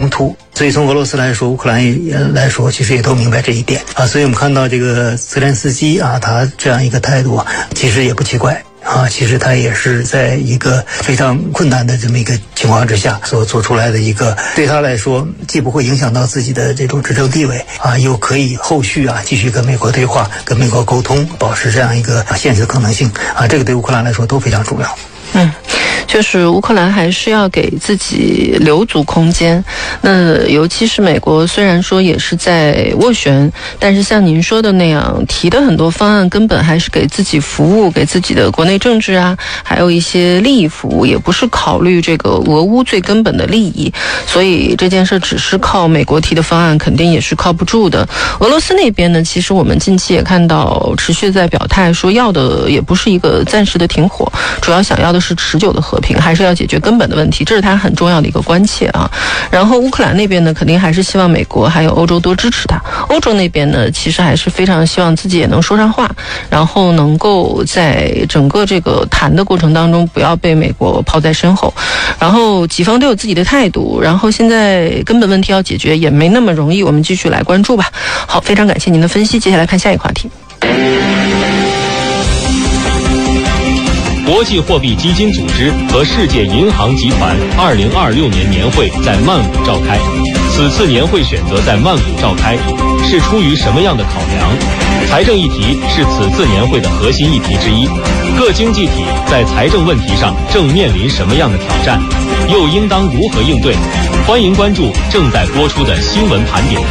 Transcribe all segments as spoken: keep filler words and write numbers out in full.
冲突。所以从俄罗斯来说，乌克兰也来说，其实也都明白这一点啊。所以我们看到这个泽连斯基啊，他这样一个态度啊，其实也不奇怪啊。其实他也是在一个非常困难的这么一个情况之下所做出来的一个，对他来说既不会影响到自己的这种执政地位啊，又可以后续啊继续跟美国对话、跟美国沟通，保持这样一个现实可能性啊。这个对乌克兰来说都非常重要。 嗯，就是乌克兰还是要给自己留足空间。那尤其是美国，虽然说也是在斡旋，但是像您说的那样，提的很多方案根本还是给自己服务，给自己的国内政治啊，还有一些利益服务，也不是考虑这个俄乌最根本的利益。所以这件事只是靠美国提的方案，肯定也是靠不住的。俄罗斯那边呢，其实我们近期也看到持续在表态，说要的也不是一个暂时的停火，主要想要的是持久的和平，还是要解决根本的问题，这是他很重要的一个关切啊。然后乌克兰那边呢，肯定还是希望美国还有欧洲多支持他。欧洲那边呢，其实还是非常希望自己也能说上话，然后能够在整个这个谈的过程当中不要被美国抛在身后。然后几方都有自己的态度，然后现在根本问题要解决也没那么容易，我们继续来关注吧。好，非常感谢您的分析，接下来看下一个话题。 国际货币基金组织和世界银行集团二零二六年年会在曼谷召开。此次年会选择在曼谷召开，是出于什么样的考量？财政议题是此次年会的核心议题之一。各经济体在财政问题上正面临什么样的挑战？又应当如何应对？欢迎关注正在播出的新闻盘点。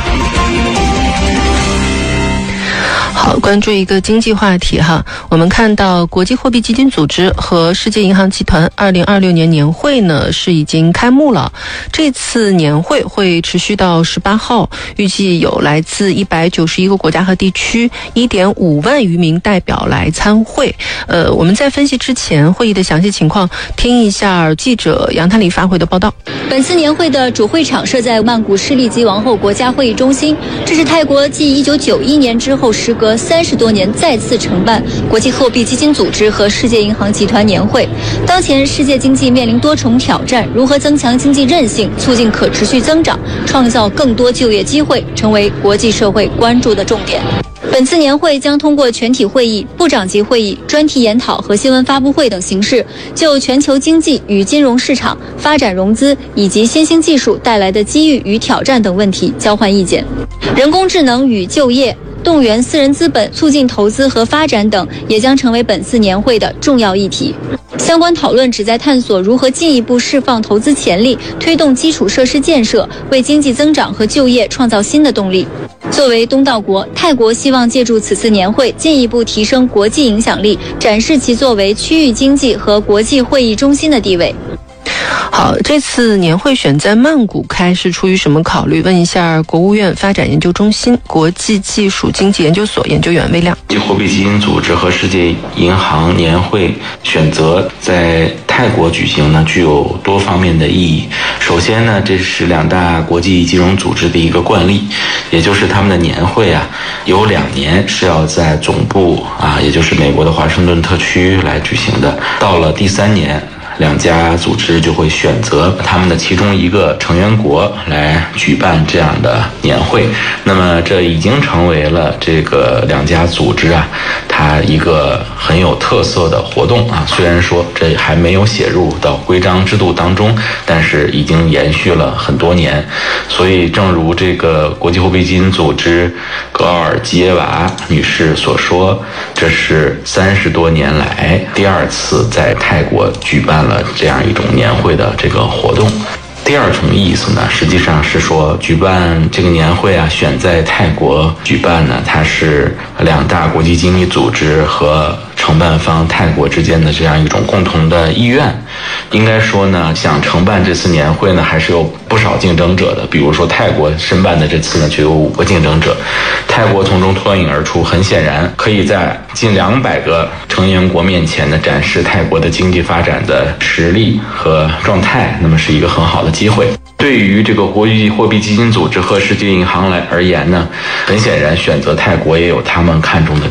好，关注一个经济话题哈。我们看到国际货币基金组织和世界银行集团二零二六年年会呢是已经开幕了。这次年会会持续到十八号，预计有来自一百九十一个国家和地区一点五万余名代表来参会。呃，我们在分析之前会议的详细情况，听一下记者杨探里发回的报道。 本次年会的主会场设在曼谷市立吉王后国家会议中心，这是泰国继一九九一年之后时隔三十多年再次承办国际货币基金组织和世界银行集团年会。当前世界经济面临多重挑战，如何增强经济韧性，促进可持续增长，创造更多就业机会，成为国际社会关注的重点。本次年会将通过全体会议、部长级会议、专题研讨和新闻发布会等形式，就全球经济与金融市场、发展融资以及新兴技术带来的机遇与挑战等问题交换意见。人工智能与就业、动员私人资本、促进投资和发展等也将成为本次年会的重要议题。相关讨论旨在探索如何进一步释放投资潜力，推动基础设施建设，为经济增长和就业创造新的动力。作为东道国，泰国希望借助此次年会进一步提升国际影响力，展示其作为区域经济和国际会议中心的地位。 好，这次年会选在曼谷开是出于什么考虑？问一下国务院发展研究中心国际技术经济研究所研究员魏亮。 国际货币基金组织和世界银行年会选择在泰国举行呢，具有多方面的意义。首先呢，这是两大国际金融组织的一个惯例，也就是他们的年会啊，有两年是要在总部啊，也就是美国的华盛顿特区来举行的。到了第三年，两家组织就会选择他们的其中一个成员国来举办这样的年会。那么这已经成为了这个两家组织啊，它一个很有特色的活动啊。虽然说这还没有写入到规章制度当中，但是已经延续了很多年。所以正如这个国际货币基金组织格奥尔基耶娃女士所说，这是三十多年来第二次在泰国举办了这样一种年会的这个活动。第二重意思呢，实际上是说举办这个年会啊，选在泰国举办呢，它是两大国际经济组织和承办方泰国之间的这样一种共同的意愿。应该说呢，想承办这次年会呢，还是有不少竞争者的。比如说泰国申办的这次呢，就有五个竞争者，泰国从中脱颖而出，很显然可以在近两百个成员国面前呢，展示泰国的经济发展的实力和状态，那么是一个很好的机会。对于这个国际货币基金组织和世界银行来而言呢，很显然选择泰国也有他们看重的点。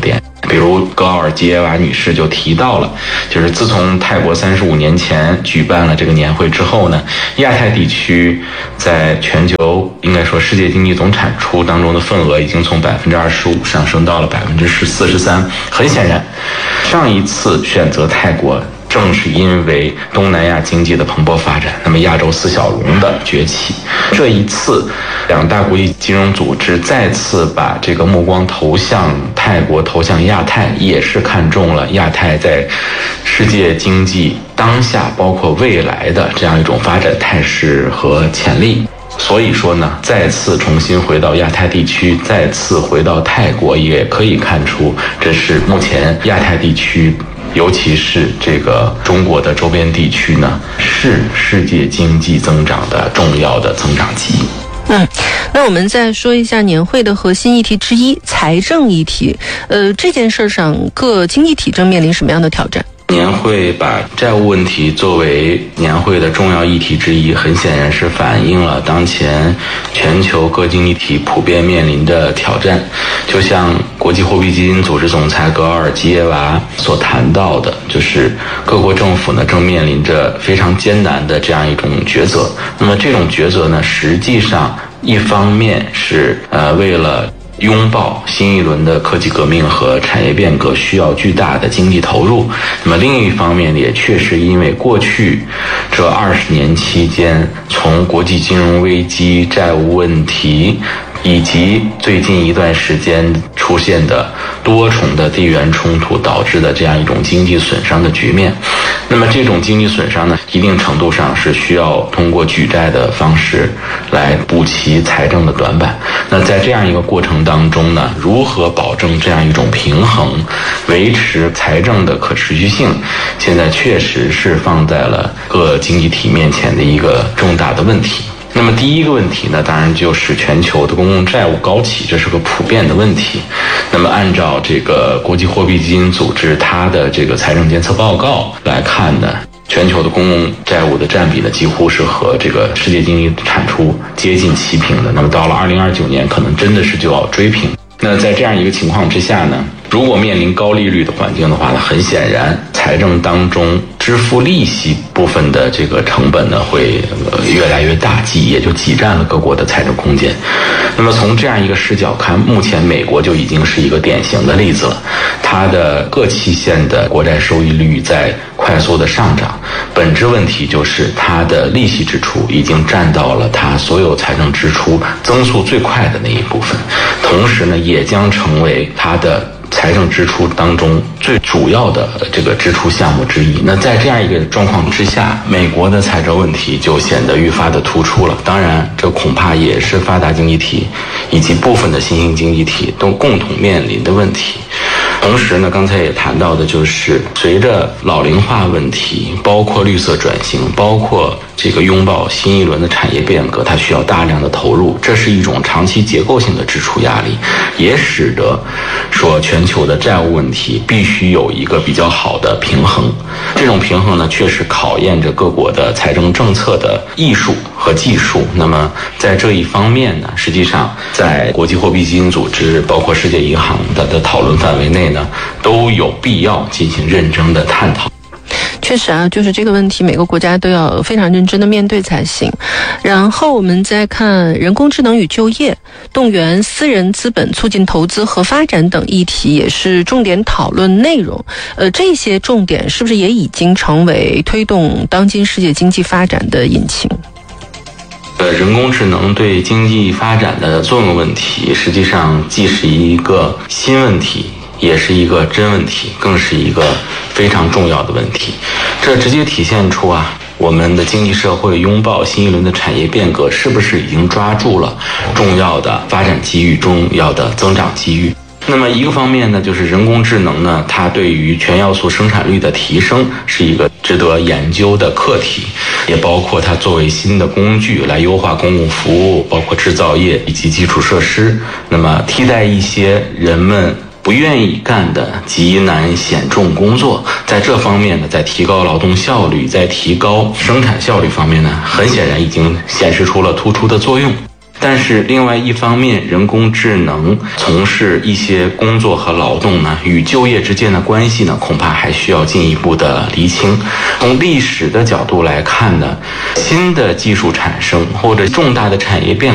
比如格奥尔基耶娃女士就提到了，就是自从泰国三十五年前举办了这个年会之后呢，亚太地区在全球应该说世界经济总产出当中的份额已经从百分之二十五上升到了百分之十四十三。很显然，上一次选择泰国正是因为东南亚经济的蓬勃发展，那么亚洲四小龙的崛起。这一次，两大国际金融组织再次把这个目光投向泰国，投向亚太，也是看中了亚太在世界经济当下包括未来的这样一种发展态势和潜力。所以说呢，再次重新回到亚太地区，再次回到泰国，也可以看出这是目前亚太地区尤其是这个中国的周边地区呢，是世界经济增长的重要的增长极。 嗯，那我们再说一下年会的核心议题之一——财政议题。呃，这件事上，各经济体正面临什么样的挑战？ 年会把债务问题作为年会的重要议题之一，很显然是反映了当前全球各经济体普遍面临的挑战。就像国际货币基金组织总裁格奥尔基耶娃所谈到的，就是各国政府呢正面临着非常艰难的这样一种抉择。那么这种抉择呢，实际上一方面是呃为了拥抱新一轮的科技革命和产业变革需要巨大的经济投入，那么另一方面也确实因为过去这二十年期间，从国际金融危机、债务问题以及最近一段时间出现的多重的地缘冲突导致的这样一种经济损伤的局面。那么这种经济损伤呢，一定程度上是需要通过举债的方式来补齐财政的短板。那在这样一个过程当中呢，如何保证这样一种平衡，维持财政的可持续性，现在确实是放在了各经济体面前的一个重大的问题。那么第一个问题呢，当然就是全球的公共债务高企，这是个普遍的问题。那么按照这个国际货币基金组织它的这个财政监测报告来看呢，全球的公共债务的占比呢，几乎是和这个世界经济产出接近齐平的。那么到了二零二九年，可能真的是就要追平。那在这样一个情况之下呢，如果面临高利率的环境的话呢，很显然财政当中支付利息部分的这个成本呢会呃越来越大，挤也就挤占了各国的财政空间。那么从这样一个视角看，目前美国就已经是一个典型的例子了，它的各期限的国债收益率在快速的上涨，本质问题就是它的利息支出已经占到了它所有财政支出增速最快的那一部分，同时呢也将成为它的财政支出当中最主要的这个支出项目之一。那在这样一个状况之下，美国的财政问题就显得愈发的突出了。当然，这恐怕也是发达经济体以及部分的新兴经济体都共同面临的问题。同时呢，刚才也谈到的就是随着老龄化问题，包括绿色转型，包括这个拥抱新一轮的产业变革，它需要大量的投入，这是一种长期结构性的支出压力，也使得说全球的债务问题必须有一个比较好的平衡。这种平衡呢，确实考验着各国的财政政策的艺术和技术。那么在这一方面呢，实际上在国际货币基金组织包括世界银行的的讨论范围内呢，都有必要进行认真的探讨。 确实啊，就是这个问题每个国家都要非常认真的面对才行。然后我们再看人工智能与就业，动员私人资本促进投资和发展等议题也是重点讨论内容。呃，这些重点是不是也已经成为推动当今世界经济发展的引擎？ 呃，人工智能对经济发展的作用问题，实际上既是一个新问题，也是一个真问题，更是一个非常重要的问题。这直接体现出啊，我们的经济社会拥抱新一轮的产业变革，是不是已经抓住了重要的发展机遇、重要的增长机遇。那么一个方面呢，就是人工智能呢，它对于全要素生产率的提升是一个值得研究的课题，也包括它作为新的工具来优化公共服务，包括制造业以及基础设施，那么替代一些人们不愿意干的极难险重工作。在这方面呢，在提高劳动效率，在提高生产效率方面呢，很显然已经显示出了突出的作用。 但是另外一方面，人工智能从事一些工作和劳动呢，与就业之间的关系呢，恐怕还需要进一步的厘清。从历史的角度来看呢，新的技术产生或者重大的产业变